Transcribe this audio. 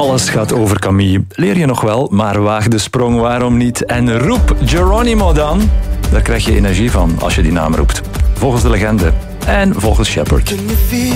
Alles gaat over Camille. Leer je nog wel, maar waag de sprong, waarom niet? En roep Geronimo dan. Daar krijg je energie van als je die naam roept. Volgens de legende en volgens Shepard.